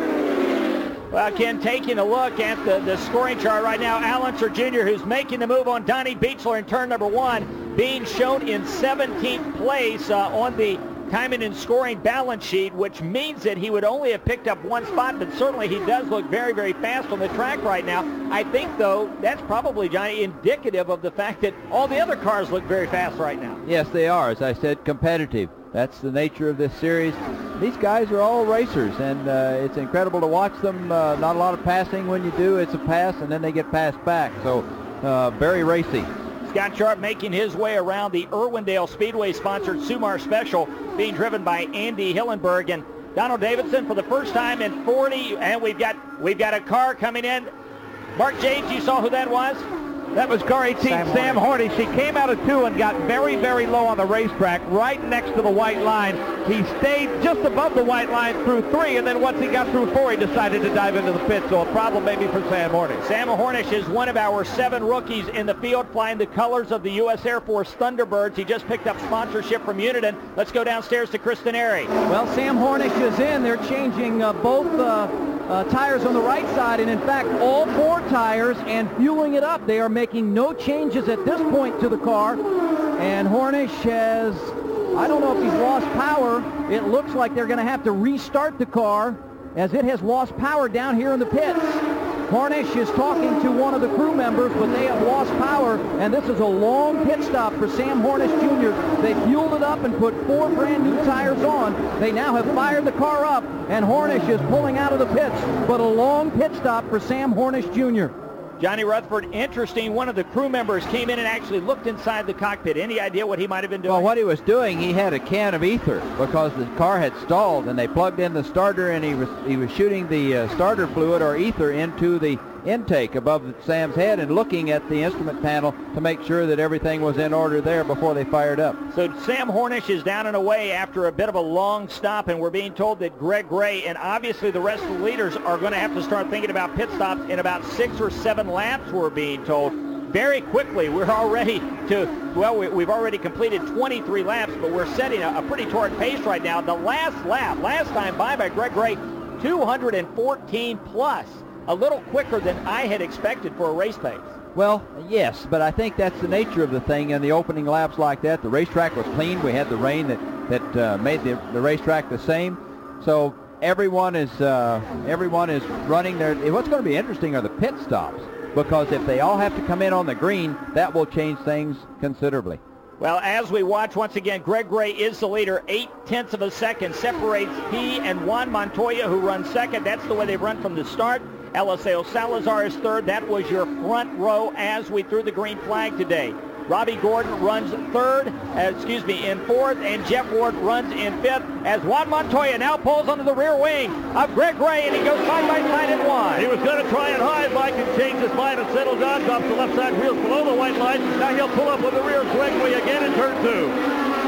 Well, Ken, taking a look at the, the scoring chart right now, Al Unser Junior, who's making the move on Donnie Beechler in turn number one, being shown in seventeenth place uh, on the timing and scoring balance sheet, which means that he would only have picked up one spot, but certainly he does look very, very fast on the track right now. I think, though, that's probably, Johnny, indicative of the fact that all the other cars look very fast right now. Yes, they are. As I said, competitive. That's the nature of this series. These guys are all racers, and uh, it's incredible to watch them. Uh, not a lot of passing. When you do, it's a pass, and then they get passed back. So uh, very racy. Scott Sharp making his way around the Irwindale Speedway-sponsored Sumar Special, being driven by Andy Hillenberg. And Donald Davidson, for the first time in forty, and we've got we've got a car coming in. Mark James, you saw who that was? That was car eighteen, Sam, Sam Hornish. He came out of two and got very, very low on the racetrack, right next to the white line. He stayed just above the white line through three, and then once he got through four, he decided to dive into the pit. So a problem maybe for Sam Hornish. Sam Hornish is one of our seven rookies in the field, flying the colors of the U S Air Force Thunderbirds. He just picked up sponsorship from Uniden. Let's go downstairs to Chris Denari. Well, Sam Hornish is in. They're changing uh, both uh, uh, tires on the right side, and in fact, all four tires, and fueling it up. They are making no changes at this point to the car, and Hornish has, I don't know if he's lost power. It looks like they're going to have to restart the car as it has lost power down here in the pits. Hornish is talking to one of the crew members, but they have lost power, and this is a long pit stop for Sam Hornish Junior They fueled it up and put four brand new tires on. They now have fired the car up, and Hornish is pulling out of the pits, but a long pit stop for Sam Hornish Junior Johnny Rutherford, interesting. One of the crew members came in and actually looked inside the cockpit. Any idea what he might have been doing? Well, what he was doing, he had a can of ether because the car had stalled, and they plugged in the starter, and he was he was shooting the uh, starter fluid or ether into the intake above Sam's head and looking at the instrument panel to make sure that everything was in order there before they fired up. So Sam Hornish is down and away after a bit of a long stop, and we're being told that Greg Gray and obviously the rest of the leaders are going to have to start thinking about pit stops in about six or seven laps, we're being told. Very quickly, we're already to, well, we, we've already completed twenty-three laps, but we're setting a, a pretty torrid pace right now. The last lap, last time by by Greg Gray, two hundred fourteen plus. A little quicker than I had expected for a race pace. Well, yes, but I think that's the nature of the thing in the opening laps like that. The racetrack was clean. We had the rain that, that uh, made the, the racetrack the same. So everyone is uh, everyone is running their... What's going to be interesting are the pit stops, because if they all have to come in on the green, that will change things considerably. Well, as we watch, once again, Greg Gray is the leader. Eight-tenths of a second separates he and Juan Montoya, who runs second. That's the way they've run from the start. Eliseo Salazar is third. That was your front row as we threw the green flag today. Robbie Gordon runs third, uh, excuse me, in fourth, and Jeff Ward runs in fifth as Juan Montoya now pulls onto the rear wing of Greg Gray, and he goes side by side in one. He was going to try and hide, Mike, and change his mind and settle down, drop the left side wheels below the white line. Now he'll pull up on the rear of Greg Gray again in turn two.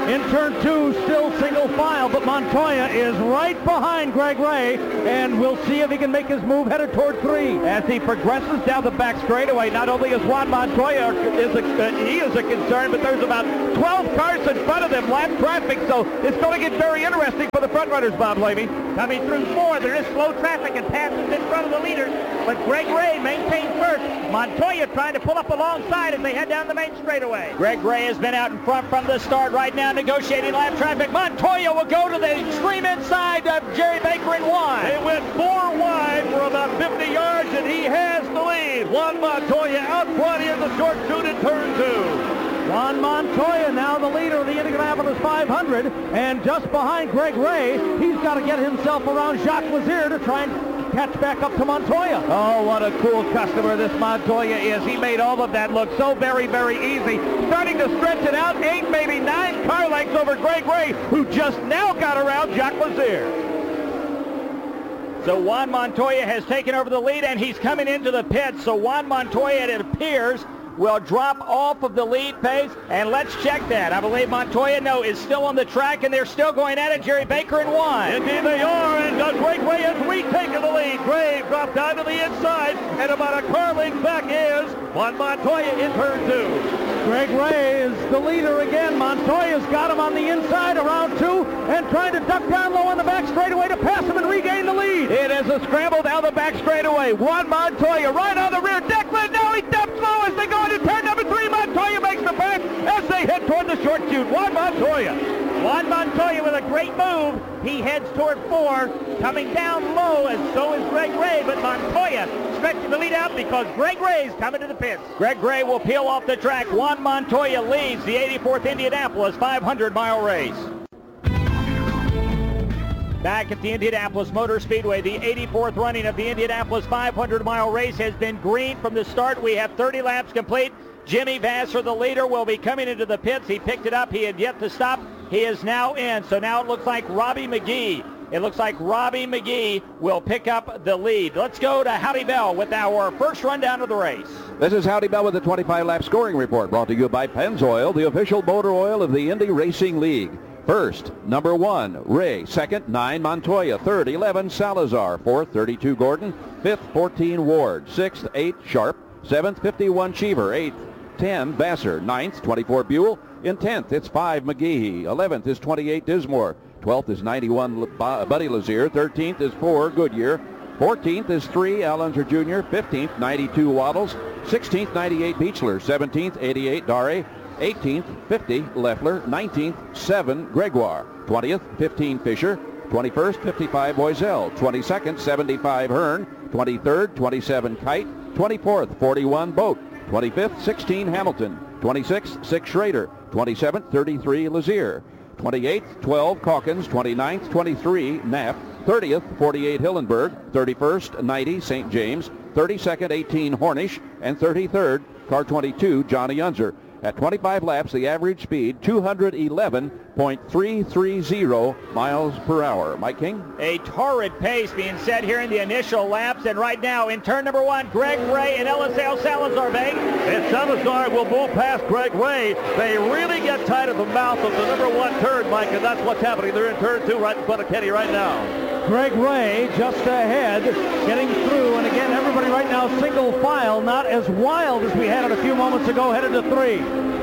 In turn two, still single file, but Montoya is right behind Greg Ray, and we'll see if he can make his move headed toward three. As he progresses down the back straightaway, not only is Juan Montoya is a, uh, he is a concern, but there's about twelve cars in front of him, lap traffic, so it's going to get very interesting for the front runners, Bob Levy. Coming through four, there is slow traffic and passes in front of the leaders, but Greg Ray maintains first. Montoya trying to pull up alongside as they head down the main straightaway. Greg Ray has been out in front from the start right now, negotiating lap traffic. Montoya will go to the extreme inside of Jerry Baker in one. They went four wide for about fifty yards, and he has the lead. Juan Montoya out front in the short chute in turn two. Juan Montoya now the leader of the Indianapolis five hundred, and just behind Greg Ray, he's got to get himself around Jacques Lazier to try and catch back up to Montoya. Oh, what a cool customer this Montoya is. He made all of that look so very, very easy. Starting to stretch it out, eight, maybe nine car lengths over Greg Ray, who just now got around Jacques Lazier. So Juan Montoya has taken over the lead, and he's coming into the pits. So Juan Montoya, it appears, will drop off of the lead pace, and let's check that. I believe Montoya, no, is still on the track, and they're still going at it. Jerry Baker in one. Indeed they are, and Greg Ray has retaken the lead. Gray dropped down to the inside, and about a car length back is Juan Montoya in turn two. Greg Ray is the leader again. Montoya's got him on the inside around two and trying to duck down low on the back straightaway to pass him and regain the lead. It is a scramble down the back straightaway. Juan Montoya right on the rear. Declan, now he dumps low as they go into turn number three. Montoya makes the pass as they head toward the short chute. Juan Montoya. Juan Montoya with a great move. He heads toward four, coming down low, and so is Greg Ray, but Montoya stretching the lead out because Greg Ray's coming to the pits. Greg Ray will peel off the track. Juan Montoya leads the eighty-fourth Indianapolis five hundred mile race. Back at the Indianapolis Motor Speedway, the eighty-fourth running of the Indianapolis five hundred mile race has been green from the start. We have thirty laps complete. Jimmy Vasser, the leader, will be coming into the pits. He picked it up. He had yet to stop. He is now in. So now it looks like Robbie McGee. It looks like Robbie McGee will pick up the lead. Let's go to Howdy Bell with our first rundown of the race. This is Howdy Bell with the twenty-five lap scoring report, brought to you by Pennzoil, the official motor oil of the Indy Racing League. First, number one, Ray. Second, nine, Montoya. Third, eleven, Salazar. Fourth, thirty-two, Gordon. Fifth, fourteen, Ward. Sixth, eight, Sharp. Seventh, fifty-one, Cheever. Eighth, ten, Vasser. Ninth, twenty-four, Buell. In tenth, it's five, McGee. Eleventh is twenty-eight, Dismore. twelfth is ninety-one, Buddy Lazier. thirteenth is four, Goodyear. fourteenth is three, Alonso Junior fifteenth, ninety-two, Waddles. sixteenth, ninety-eight, Beechler. seventeenth, eighty-eight, Dare. eighteenth, fifty, Leffler. nineteenth, seven, Gregoire. twentieth, fifteen, Fisher. twenty-first, fifty-five, Boiselle. twenty-second, seventy-five, Hearn. twenty-third, twenty-seven, Kite. twenty-fourth, forty-one, Boat. twenty-fifth, sixteen, Hamilton. twenty-sixth, six, Schrader. twenty-seventh, thirty-three, Lazier. twenty-eighth, twelve, Calkins. twenty-ninth, twenty-three, Knapp. thirtieth, forty-eight, Hillenberg. thirty-first, ninety, Saint James. thirty-second, eighteen, Hornish. And thirty-third, car twenty-two, Johnny Unser. At twenty-five laps, the average speed, two hundred eleven point three three zero miles per hour. Mike King? A torrid pace being set here in the initial laps, and right now in turn number one, Greg Ray and L S L Salazar Bank. And Salazar will move past Greg Ray. They really get tight at the mouth of the number one turn, Mike, and that's what's happening. They're in turn two right in front of Kenny right now. Greg Ray just ahead, getting through, and again, everybody right now single file, not as wild as we had it a few moments ago, headed to three.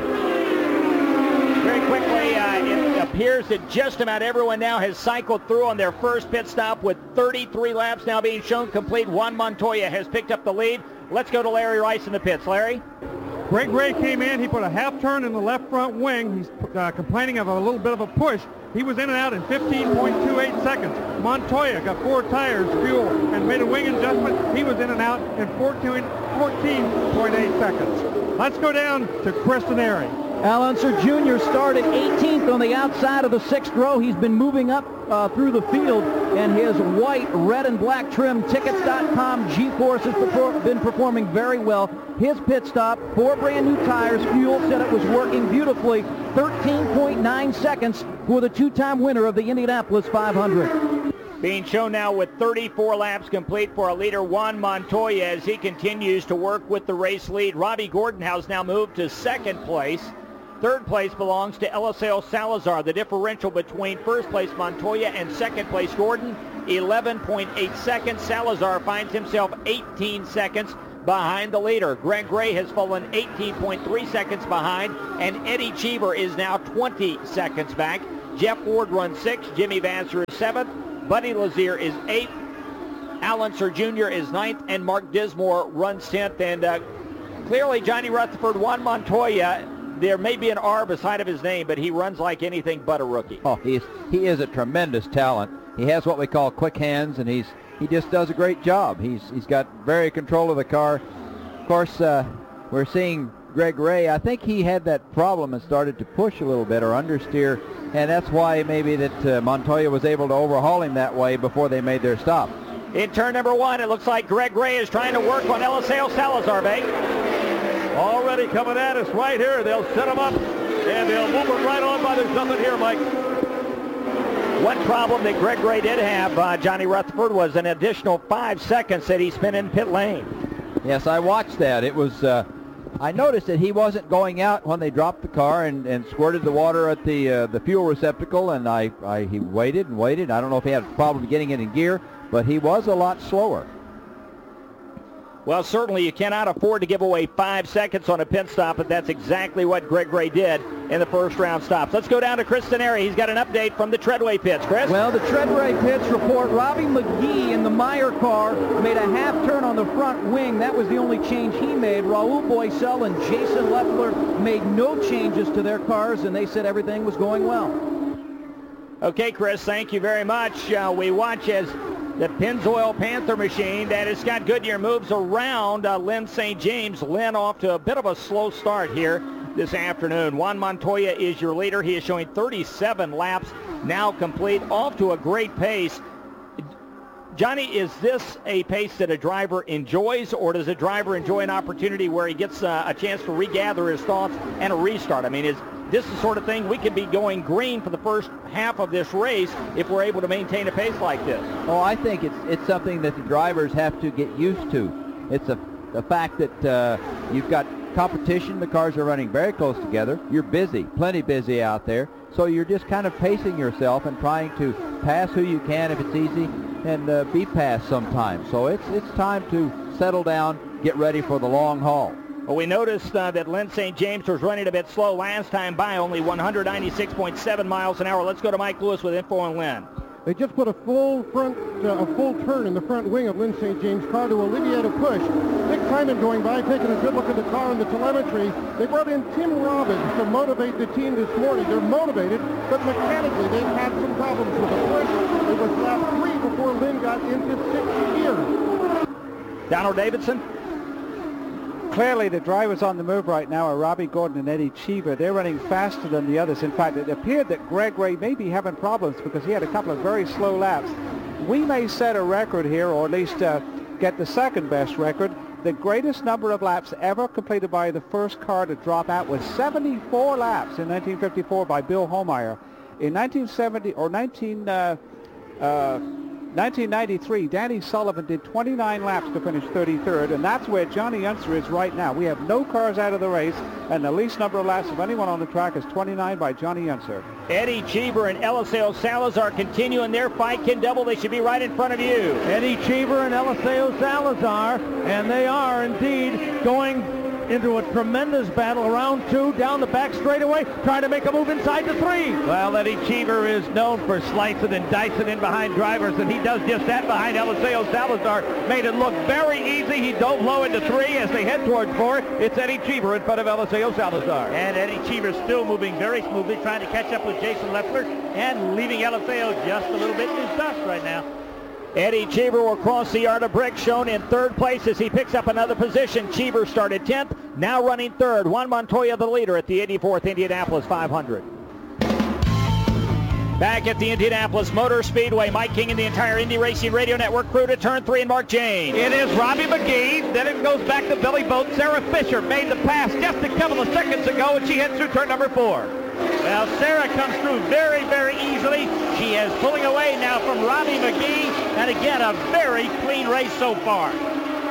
Very quickly, uh, it appears that just about everyone now has cycled through on their first pit stop with thirty-three laps now being shown complete. Juan Montoya has picked up the lead. Let's go to Larry Rice in the pits. Larry? Greg Ray came in. He put a half turn in the left front wing. He's uh, complaining of a little bit of a push. He was in and out in fifteen point two eight seconds. Montoya got four tires, fuel, and made a wing adjustment. He was in and out in fourteen point eight seconds. Let's go down to Chris Denari. Al Unser Junior started eighteenth on the outside of the sixth row. He's been moving up uh, through the field, and his white, red, and black trim tickets dot com G-Force has perfor- been performing very well. His pit stop, four brand new tires, fuel, said it was working beautifully. thirteen point nine seconds for the two-time winner of the Indianapolis five hundred. Being shown now with thirty-four laps complete for a leader, Juan Montoya, as he continues to work with the race lead. Robbie Gordon has now moved to second place. Third place belongs to Eliseo Salazar. The differential between first place Montoya and second place Gordon, eleven point eight seconds. Salazar finds himself eighteen seconds behind the leader. Greg Gray has fallen eighteen point three seconds behind, and Eddie Cheever is now twenty seconds back. Jeff Ward runs sixth. Jimmy Vassar is seventh. Buddy Lazier is eighth. Alan Sir Junior is ninth, and Mark Dismore runs tenth. And uh, clearly Johnny Rutherford, Juan Montoya, there may be an R beside of his name, but he runs like anything but a rookie. Oh, he's, he is a tremendous talent. He has what we call quick hands, and he's he just does a great job. He's He's got very control of the car. Of course, uh, we're seeing Greg Ray. I think he had that problem and started to push a little bit or understeer, and that's why maybe that uh, Montoya was able to overhaul him that way before they made their stop. In turn number one, it looks like Greg Ray is trying to work on Eliseo Salazar, Bay. Already coming at us right here. They'll set him up, and they'll move him right on by. There's nothing here, Mike. One problem that Greg Ray did have, uh, Johnny Rutherford, was an additional five seconds that he spent in pit lane. Yes, I watched that. It was, uh, I noticed that he wasn't going out when they dropped the car and, and squirted the water at the uh, the fuel receptacle, and I, I he waited and waited. I don't know if he had a problem getting it in gear, but he was a lot slower. Well, certainly you cannot afford to give away five seconds on a pit stop, but that's exactly what Greg Ray did in the first round stops. Let's go down to Chris Denari. He's got an update from the Treadway pits. Chris? Well, the Treadway pits report Robbie McGee in the Meyer car made a half turn on the front wing. That was the only change he made. Raul Boisel and Jason Leffler made no changes to their cars, and they said everything was going well. Okay, Chris, thank you very much. Uh, we watch as the Pennzoil Panther machine that is Scott Goodyear moves around uh, Lyn Saint James. Lyn off to a bit of a slow start here this afternoon. Juan Montoya is your leader. He is showing thirty-seven laps now complete, off to a great pace. Johnny, is this a pace that a driver enjoys, or does a driver enjoy an opportunity where he gets uh, a chance to regather his thoughts and a restart? I mean, is this the sort of thing we could be going green for the first half of this race if we're able to maintain a pace like this? Oh, I think it's it's something that the drivers have to get used to. It's a, a fact that uh, you've got competition. The cars are running very close together. You're busy, plenty busy out there. So you're just kind of pacing yourself and trying to pass who you can if it's easy and uh, be passed sometimes. So it's, it's time to settle down, get ready for the long haul. Well, we noticed uh, that Lyn Saint James was running a bit slow last time by, only one hundred ninety-six point seven miles an hour. Let's go to Mike Lewis with info on Lyn. They just put a full front, uh, a full turn in the front wing of Lyn Saint James' car to alleviate a push. Nick Simon going by, taking a good look at the car and the telemetry. They brought in Tim Robbins to motivate the team this morning. They're motivated, but mechanically they've had some problems with the push. It was lap three before Lyn got into sixth gear. Donald Davidson? Clearly, the drivers on the move right now are Robbie Gordon and Eddie Cheever. They're running faster than the others. In fact, it appeared that Greg Ray may be having problems because he had a couple of very slow laps. We may set a record here, or at least uh, get the second best record. The greatest number of laps ever completed by the first car to drop out was seventy-four laps in nineteen fifty-four by Bill Homeyer. In nineteen seventy or nineteen uh, uh, nineteen ninety-three, Danny Sullivan did twenty-nine laps to finish thirty-third, and that's where Johnny Unser is right now. We have no cars out of the race, and the least number of laps of anyone on the track is twenty-nine by Johnny Unser. Eddie Cheever and Eliseo Salazar continuing their fight. Ken Double, they should be right in front of you. Eddie Cheever and Eliseo Salazar, and they are indeed going into a tremendous battle around two, down the back straightaway, trying to make a move inside the three. Well, Eddie Cheever is known for slicing and dicing in behind drivers, and he does just that behind Eliseo Salazar. Made it look very easy. He dove low into three as they head towards four. It's Eddie Cheever in front of Eliseo Salazar. And Eddie Cheever still moving very smoothly, trying to catch up with Jason Leffler and leaving Eliseo just a little bit in his dust right now. Eddie Cheever will cross the yard of bricks, shown in third place as he picks up another position. Cheever started tenth, now running third. Juan Montoya the leader at the eighty-fourth Indianapolis five hundred. Back at the Indianapolis Motor Speedway, Mike King and the entire Indy Racing Radio Network crew to turn three and Mark James. It is Robbie McGee. Then it goes back to Billy Boat. Sarah Fisher made the pass just a couple of seconds ago, and she heads through turn number four. Well, Sarah comes through very, very easily. She is pulling away now from Robbie McGee, and again, a very clean race so far.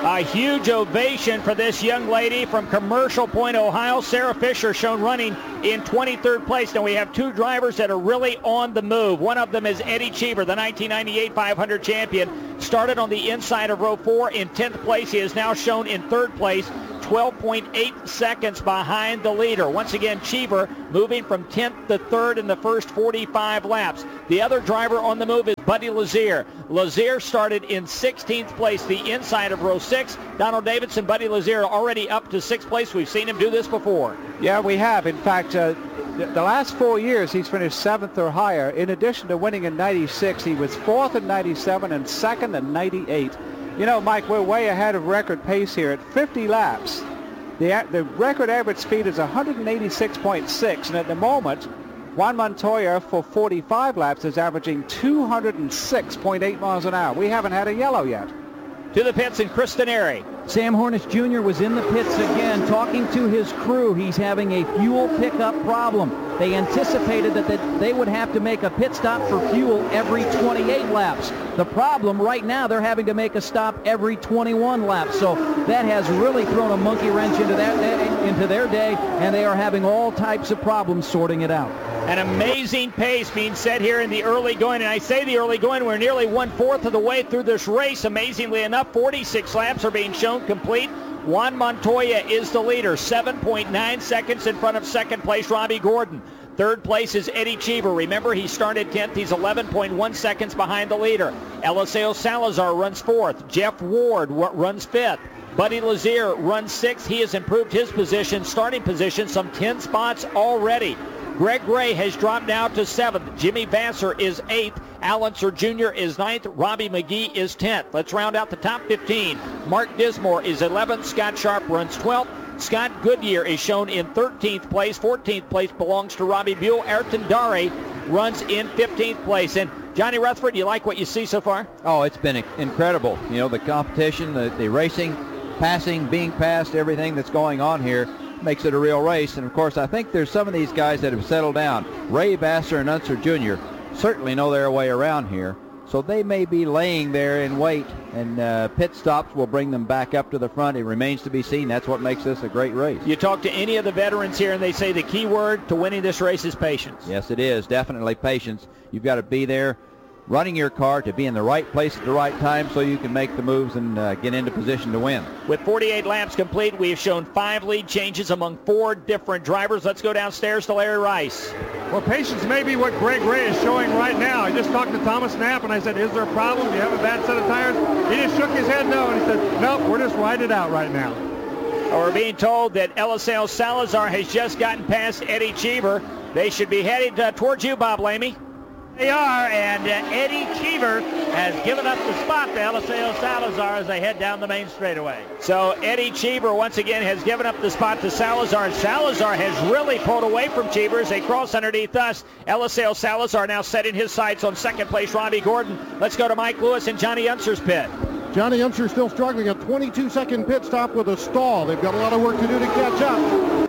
A huge ovation for this young lady from Commercial Point, Ohio. Sarah Fisher shown running in twenty-third place. Now we have two drivers that are really on the move. One of them is Eddie Cheever, the nineteen ninety-eight five hundred champion. Started on the inside of row four in tenth place. He is now shown in third place, twelve point eight seconds behind the leader. Once again, Cheever moving from tenth to third in the first forty-five laps. The other driver on the move is Buddy Lazier. Lazier started in sixteenth place, the inside of row six. Donald Davidson, Buddy Lazier already up to sixth place. We've seen him do this before. Yeah, we have. In fact, uh, th- the last four years he's finished seventh or higher. In addition to winning in ninety-six, he was fourth in ninety-seven and second in ninety-eight. You know, Mike, we're way ahead of record pace here at fifty laps. The, the record average speed is one eighty-six point six, and at the moment, Juan Montoya for forty-five laps is averaging two oh six point eight miles an hour. We haven't had a yellow yet. To the pits in Cristaneri. Sam Hornish Junior was in the pits again talking to his crew. He's having a fuel pickup problem. They anticipated that they would have to make a pit stop for fuel every twenty-eight laps. The problem right now, they're having to make a stop every twenty-one laps. So that has really thrown a monkey wrench into that into their day, and they are having all types of problems sorting it out. An amazing pace being set here in the early going, and I say the early going, we're nearly one-fourth of the way through this race. Amazingly enough, forty-six laps are being shown complete. Juan Montoya is the leader, seven point nine seconds in front of second place Robbie Gordon. Third place is Eddie Cheever. Remember, he started tenth. He's eleven point one seconds behind the leader. Eliseo Salazar runs fourth. Jeff Ward runs fifth. Buddy Lazier runs sixth. He has improved his position, starting position, some ten spots already. Greg Gray has dropped down to seventh. Jimmy Vassar is eighth. Al Unser Junior is ninth. Robbie McGee is tenth. Let's round out the top fifteen. Mark Dismore is eleventh. Scott Sharp runs twelfth. Scott Goodyear is shown in thirteenth place. fourteenth place belongs to Robbie Buell. Ayrton Dari runs in fifteenth place. And Johnny Rutherford, you like what you see so far? Oh, it's been incredible. You know, the competition, the, the racing, passing, being passed, everything that's going on here makes it a real race. And of course, I think there's some of these guys that have settled down. Ray Vassar and Unser Junior certainly know their way around here, so they may be laying there in wait, and uh, pit stops will bring them back up to the front. It remains to be seen. That's what makes this a great race. You talk to any of the veterans here, and they say the key word to winning this race is patience. Yes, it is. Definitely patience. You've got to be there running your car to be in the right place at the right time so you can make the moves and uh, get into position to win. With forty-eight laps complete, we have shown five lead changes among four different drivers. Let's go downstairs to Larry Rice. Well, patience may be what Greg Ray is showing right now. I just talked to Thomas Knapp, and I said, is there a problem? Do you have a bad set of tires? He just shook his head no, and he said, nope, we're just riding it out right now. We're being told that Eliseo Salazar has just gotten past Eddie Cheever. They should be headed uh, towards you, Bob Lamey. They are, and uh, Eddie Cheever has given up the spot to Eliseo Salazar as they head down the main straightaway. So Eddie Cheever once again has given up the spot to Salazar, and Salazar has really pulled away from Cheever as they cross underneath us. Eliseo Salazar now setting his sights on second place Robbie Gordon. Let's go to Mike Lewis and Johnny Unser's pit. Johnny Unser still struggling, a twenty-two second pit stop with a stall. They've got a lot of work to do to catch up.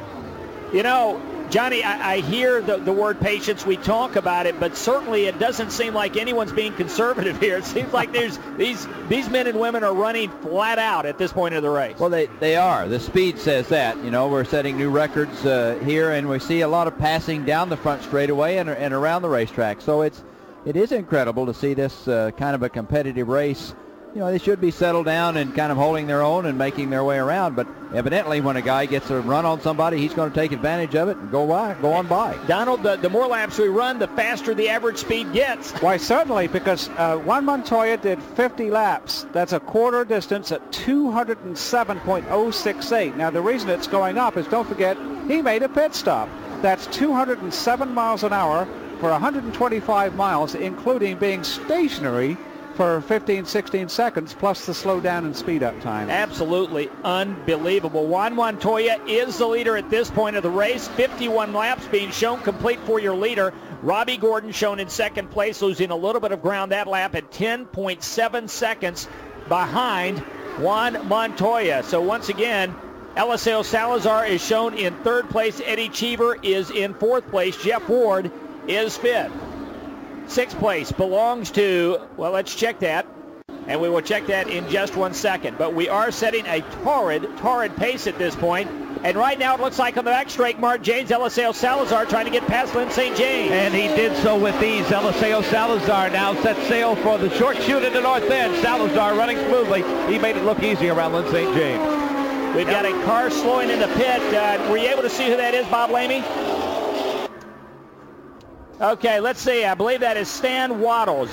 You know, Johnny, I, I hear the, the word patience. We talk about it, but certainly it doesn't seem like anyone's being conservative here. It seems like there's these these men and women are running flat out at this point of the race. Well, they, they are. The speed says that. You know, we're setting new records uh, here, and we see a lot of passing down the front straightaway and, and around the racetrack. So it's it is incredible to see this uh, kind of a competitive race. You know, they should be settled down and kind of holding their own and making their way around. But evidently, when a guy gets a run on somebody, he's going to take advantage of it and go by, go on by. Donald, the, the more laps we run, the faster the average speed gets. Why, certainly, because uh, Juan Montoya did fifty laps. That's a quarter distance at two oh seven point oh six eight. Now, the reason it's going up is, don't forget, he made a pit stop. That's two oh seven miles an hour for one hundred twenty-five miles, including being stationary for fifteen, sixteen seconds, plus the slow down and speed up time. Absolutely unbelievable. Juan Montoya is the leader at this point of the race. fifty-one laps being shown complete for your leader. Robbie Gordon shown in second place, losing a little bit of ground that lap at ten point seven seconds behind Juan Montoya. So once again, Eliseo Salazar is shown in third place. Eddie Cheever is in fourth place. Jeff Ward is fifth. Sixth place belongs to, well, let's check that. and we will check that in just one second. But we are setting a torrid, torrid pace at this point. And right now it looks like on the back straight, Mark Janes, Eliseo Salazar trying to get past Lyn Saint James. And he did so with ease. Eliseo Salazar now set sail for the short chute at the north end. Salazar running smoothly. He made it look easy around Lyn Saint James. We've got a car slowing in the pit. Uh, were you able to see who that is, Bob Lamey? Okay, let's see. I believe that is Stan Waddles.